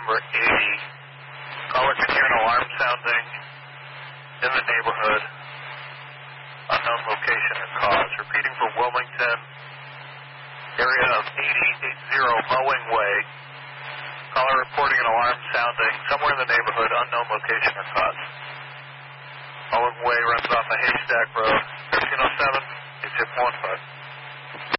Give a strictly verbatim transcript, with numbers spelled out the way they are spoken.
number eighty. Caller can hear an alarm sounding in the neighborhood. Unknown location or cause. Repeating for Wilmington, area of eighty eighty Mowing Way. Caller reporting an alarm sounding somewhere in the neighborhood, unknown location or cause. Mowing Way runs off of Haystack Road.